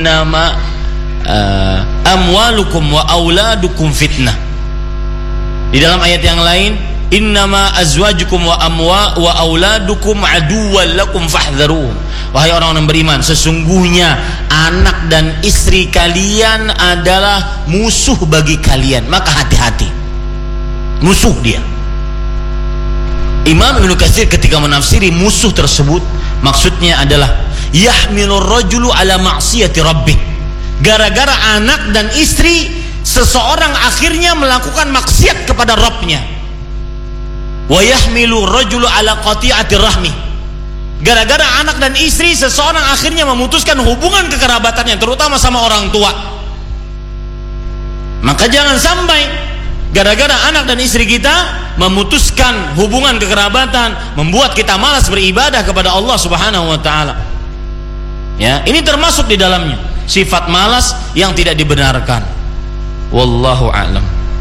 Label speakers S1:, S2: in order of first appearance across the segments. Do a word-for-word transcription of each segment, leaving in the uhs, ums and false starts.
S1: innama uh, amwalukum wa auladukum fitnah. Di dalam ayat yang lain, innama azwajukum wa amwa wa auladukum aduwwan lakum fahdharuhum. Wahai orang-orang beriman, sesungguhnya anak dan istri kalian adalah musuh bagi kalian, maka hati-hati. Musuh dia. Imam Ibnu Katsir ketika menafsiri musuh tersebut, maksudnya adalah yahmilur rajulu ala ma'siyati rabbih. Gara-gara anak dan istri, seseorang akhirnya melakukan maksiat kepada Rabbnya. Wa yahmilu rajulu ala qati'ati rahmi. Gara-gara anak dan istri, seseorang akhirnya memutuskan hubungan kekerabatannya, terutama sama orang tua. Maka jangan sampai gara-gara anak dan istri kita memutuskan hubungan kekerabatan, membuat kita malas beribadah kepada Allah Subhanahu wa taala. Ya, ini termasuk di dalamnya sifat malas yang tidak dibenarkan. Wallahu a'lam.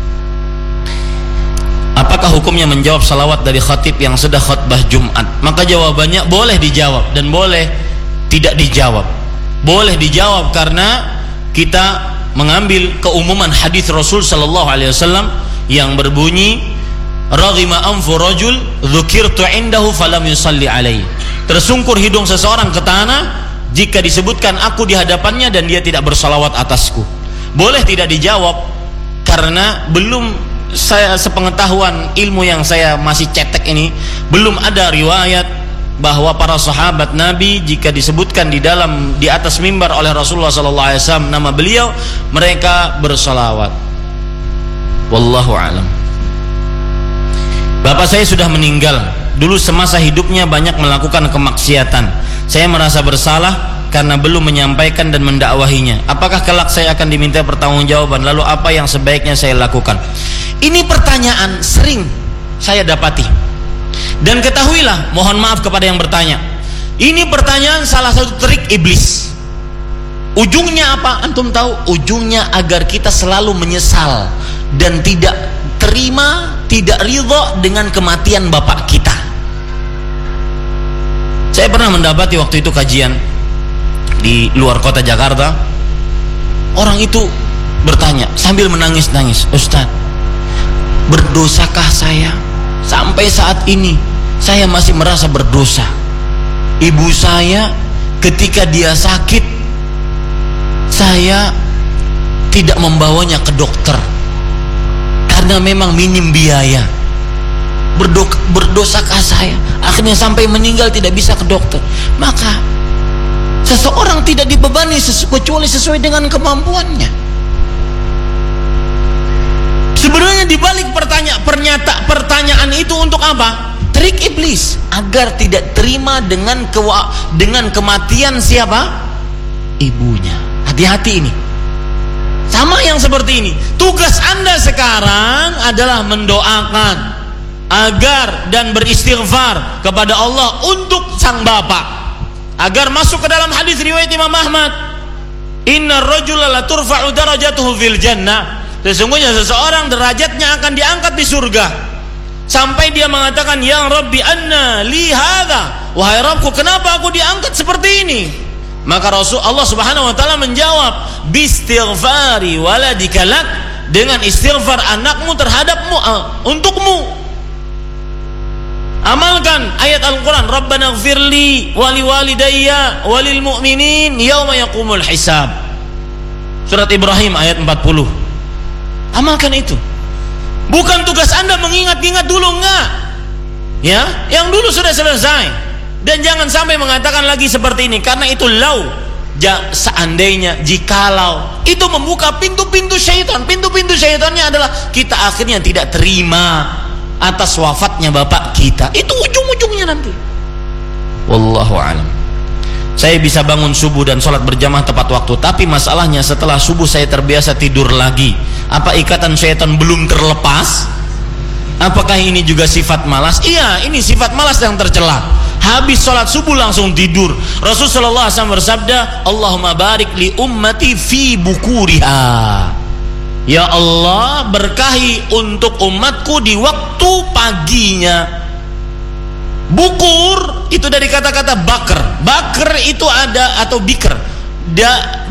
S1: Apakah hukumnya menjawab salawat dari khatib yang sudah khutbah Jumat? Maka jawabannya boleh dijawab dan boleh tidak dijawab. Boleh dijawab karena kita mengambil keumuman hadis Rasul sallallahu alaihi wasallam yang berbunyi raghima anfu rajul dzukirtu indahu falam yusalli alaihi. Tersungkur hidung seseorang ke tanah jika disebutkan aku di hadapannya dan dia tidak bersalawat atasku. Boleh tidak dijawab karena belum, saya sepengetahuan ilmu yang saya masih cetek ini, belum ada riwayat bahwa para sahabat Nabi jika disebutkan di dalam di atas mimbar oleh Rasulullah sallallahu alaihi wasallam nama beliau, mereka bersalawat. Wallahu a'lam. Bapak saya sudah meninggal. Dulu semasa hidupnya banyak melakukan kemaksiatan. Saya merasa bersalah karena belum menyampaikan dan mendakwahinya. Apakah kelak saya akan diminta pertanggungjawaban? Lalu apa yang sebaiknya saya lakukan? Ini pertanyaan sering saya dapati. Dan ketahuilah, mohon maaf kepada yang bertanya, ini pertanyaan salah satu trik iblis. Ujungnya apa? Antum tahu? Ujungnya agar kita selalu menyesal dan tidak terima, tidak ridha dengan kematian bapak kita. Saya pernah mendapati waktu itu kajian di luar kota Jakarta. Orang itu bertanya sambil menangis-nangis, Ustaz, berdosakah saya? Sampai saat ini saya masih merasa berdosa. Ibu saya ketika dia sakit, saya tidak membawanya ke dokter karena memang minim biaya. Berdo berdosakah saya? Akhirnya sampai meninggal tidak bisa ke dokter. Maka seseorang tidak dibebani sesu kecuali sesuai dengan kemampuannya. Sebenarnya dibalik pertanyaan pernyataan pertanyaan itu untuk apa? Trik iblis agar tidak terima dengan kewa dengan kematian siapa? Ibunya. Hati-hati ini. Sama yang seperti ini. Tugas Anda sekarang adalah mendoakan agar dan beristighfar kepada Allah untuk sang bapak agar masuk ke dalam hadis riwayat Imam Ahmad, innar rajula la turfa'u darajatuhu fil jannah. Sesungguhnya seseorang derajatnya akan diangkat di surga sampai dia mengatakan, ya Rabbi anna li hadza, wahai Rabbku kenapa aku diangkat seperti ini? Maka Rasul Allah Subhanahu wa taala menjawab, bistighfari waladika lak, dengan istighfar anakmu terhadapmu, uh, untukmu. Amalkan ayat Al-Quran, Rabbana gfirli wali walidayya walil mu'minin yawma yaqumul hisab. Surat Ibrahim ayat empat puluh. Amalkan itu. Bukan tugas Anda mengingat-ingat dulu, enggak. Ya, yang dulu sudah selesai. Dan jangan sampai mengatakan lagi seperti ini, karena itu lau, ja, seandainya, jikalau, itu membuka pintu-pintu syaitan. Pintu-pintu syaitannya adalah kita akhirnya tidak terima atas wafatnya bapak kita. Itu ujung-ujungnya nanti. Wallahu a'lam. Saya bisa bangun subuh dan sholat berjamaah tepat waktu, tapi masalahnya setelah subuh saya terbiasa tidur lagi. Apa ikatan syaitan belum terlepas? Apakah ini juga sifat malas? Iya, ini sifat malas yang tercela. Habis sholat subuh langsung tidur. Rasulullah shallallahu alaihi wasallam bersabda, Allahumma barik li ummati fi bukuriha. Ya Allah, berkahi untuk umatku di waktu paginya. Bukur itu dari kata-kata bakar. Bakar itu ada, atau bikr. Da,